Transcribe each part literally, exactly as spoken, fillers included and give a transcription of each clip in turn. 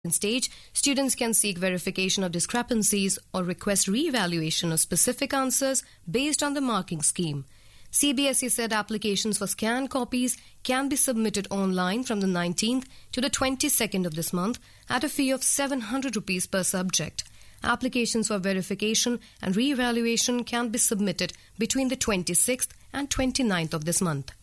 stage, students can seek verification of discrepancies or request re-evaluation of specific answers based on the marking scheme. C B S E said applications for scanned copies can be submitted online from the nineteenth to the twenty-second of this month at a fee of seven hundred rupees per subject. Applications for verification and re-evaluation can be submitted between the twenty-sixth and twenty-ninth of this month.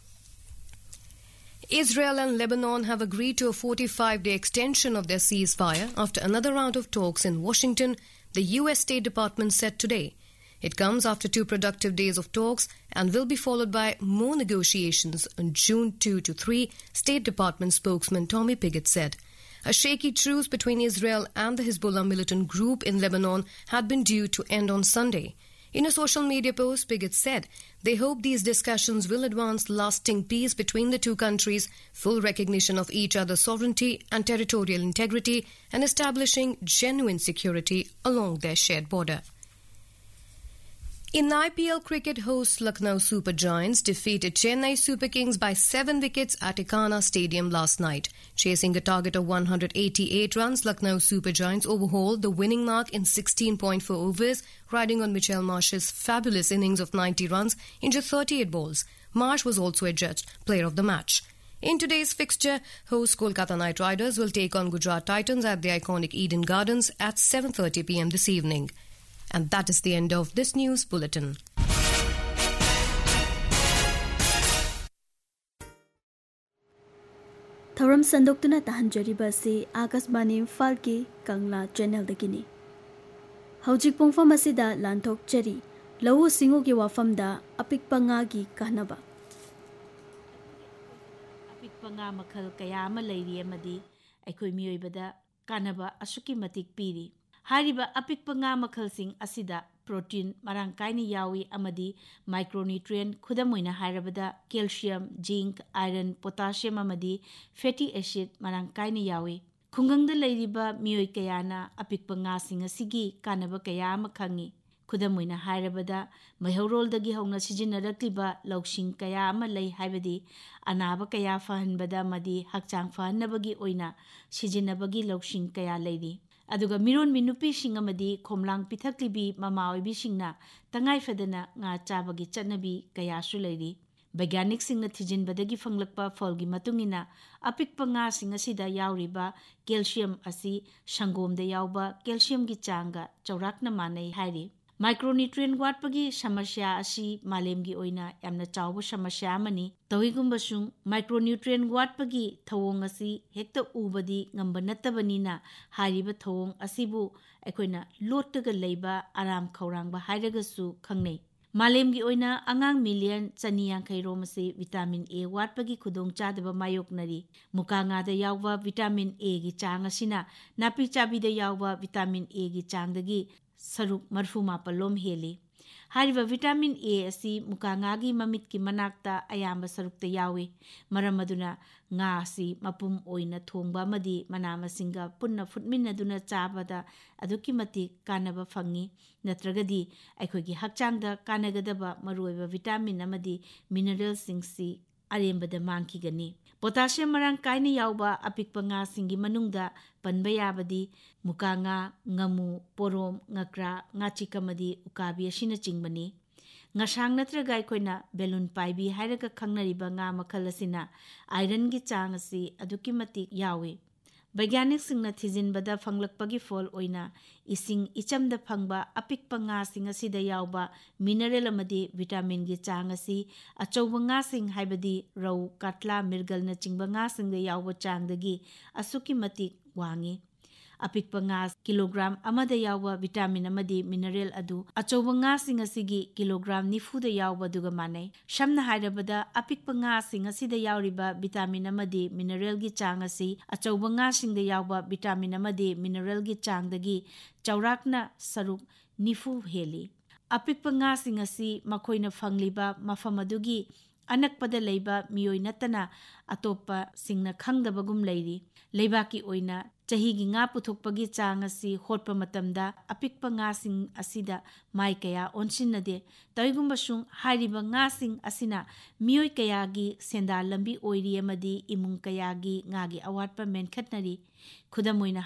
Israel and Lebanon have agreed to a forty-five day extension of their ceasefire after another round of talks in Washington, the U S State Department said today. It comes after two productive days of talks and will be followed by more negotiations on June second to third, State Department spokesman Tommy Pigott said. A shaky truce between Israel and the Hezbollah militant group in Lebanon had been due to end on Sunday. In a social media post, Pigott said they hope these discussions will advance lasting peace between the two countries, full recognition of each other's sovereignty and territorial integrity, and establishing genuine security along their shared border. In I P L cricket, hosts Lucknow Super Giants defeated Chennai Super Kings by seven wickets at Ekana Stadium last night. Chasing a target of one hundred eighty-eight runs, Lucknow Super Giants overhauled the winning mark in sixteen point four overs, riding on Mitchell Marsh's fabulous innings of ninety runs in just thirty-eight balls. Marsh was also adjudged player of the match. In today's fixture, hosts Kolkata Knight Riders will take on Gujarat Titans at the iconic Eden Gardens at seven thirty p m this evening. And that is the end of this news bulletin. Thoram Sandoktuna Tahanjariba si Akasbani Falki Kangla Channel Dagini. Haujik Pongfam Asida Lantok Cheri, Lawu Singogi Wafamda, Apik Pangagi Kanaba. Apik Panga Makal Kayama Lady Amadi, Equimui Bada, Kanaba, Asuki Matik Piri. Hariba apik panga makhalsing asida protein marangkaini yawi amadi micronutrient khudamoina hairabada calcium, zinc, iron, potassium amadi fatty acid marangkaini yawi khungangda leiriba mioi kayana apik panga sing asigi kanaba kaya makhangi khudamoina hairabada maihorol dagi hauna sijinarakliba lauksing kaya ama lei haibadi anaba kaya fahanbada madi hakchang fahanabagi oina sijinabagi lauksing kaya leiri aduga miron minupi singamadi khomlang pithaklibi mama oibi singna tangai fadana nga chabagi chatnabi kaya su leiri baigyanik singna thijinbadagi fanglakpa folgi matungina apikpa nga singa sida yauriba calcium asi sangomda yauba calcium gi changa chaurakna manai hairi micronutrient watpagi samasya asi malemgi oina yamna chawba samasya amani tawigumba sung micronutrient watpagi thawong asi hekta ubadi ngamba nattabanina hariba thawong asibu ekoina lottaga leiba aram khawrangba hairagasu khangnei malemgi oina angang million chaniyan khairo mase vitamin A watpagi khudong chadaba mayoknari mukanga da yawwa vitamin A gi chang asina napi chabi da yawwa vitamin A gi changdagi saruk marfu mapalom heli hariba vitamin A asi mukanga gi mamit ki manakta ayamba sarukta yawi maramaduna nga asi mapum oina thongba madi manama singa punna futminna duna chabada aduki mati kanaba fangi natragadi aikhogi hakchangda kanagadaba maruiba vitamin amadi mineral singsi arembada mangki gani potassium marang kaini yauba apikpa nga singi manungda panba yabadi mukanga ngamu porom ngakra ngachikamadi ukabi asina chingbani ngasang natraga aikoina balloon paibi hairaga khangnariba nga makhal asina iron gi chang asi aduki mati yawi baigyanik singna thijinbada fanglakpagi fol oina ising ichamda phangba apikpa nga sing asida yauba mineral amadi vitamin gi chang asi achauba nga sing haibadi rau katla mirgal na chingba nga singda yauba changdagi asuki mati wangi apikpa nga kilogram amada yauba vitamin amadi mineral adu achauba nga sing asigi kilogram nifu da yauba duga manai shamna hairabada apikpa nga sing asida yauriba vitamin amadi mineral gi chang asi achauba nga sing da yauba vitamin amadi mineral gi changdagi chaurakna saruk nifu heli apikpa nga sing asi makoina fangliba mafamadugi anakpada leiba miyoi natana atopa singna khangdabagum leiri leibaki oina ꯆꯍꯤꯒꯤ ꯉꯥ ꯄꯨꯊꯣꯛꯄꯒꯤ ꯆꯥꯡ ꯑꯁꯤ ꯍꯣꯠꯄ ꯃꯇꯝꯗ ꯑꯄꯤꯛꯄ ꯉꯥꯁꯤꯡ ꯑꯁꯤꯗ ꯃꯥꯏ ꯀꯌꯥ ꯑꯣꯟꯁꯤꯟꯅꯗꯦ꯫ ꯇꯧꯏꯒꯨꯝꯕꯁꯨꯡ ꯍꯥꯏꯔꯤꯕ ꯉꯥꯁꯤꯡ ꯑꯁꯤꯅ ꯃꯤꯑꯣꯏ ꯀꯌꯥꯒꯤ ꯁꯦꯟꯗꯥꯟ ꯂꯝꯕꯤ ꯑꯣꯏꯔꯤ ꯑꯃꯗꯤ ꯏꯃꯨꯡ ꯀꯌꯥꯒꯤ ꯉꯥꯒꯤ ꯑꯋꯥꯠꯄ ꯃꯦꯟꯈꯠꯅꯔꯤ꯫ ꯈꯨꯗꯝ ꯑꯣꯏꯅ